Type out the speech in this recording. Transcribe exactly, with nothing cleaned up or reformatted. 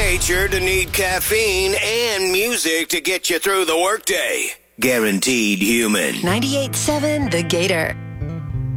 nature to need caffeine and music to get you through the workday. Guaranteed human. ninety-eight point seven The Gator.